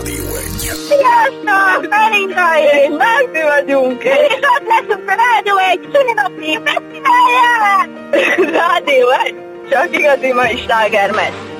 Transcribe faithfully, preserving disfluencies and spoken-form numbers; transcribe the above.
Rádió egy. Sziasztok! Melinda és Márti vagyunk, és ott leszünk a Rádió egy szülinapi fesztiválján! Rádió egy, csak igazi mai slágermez.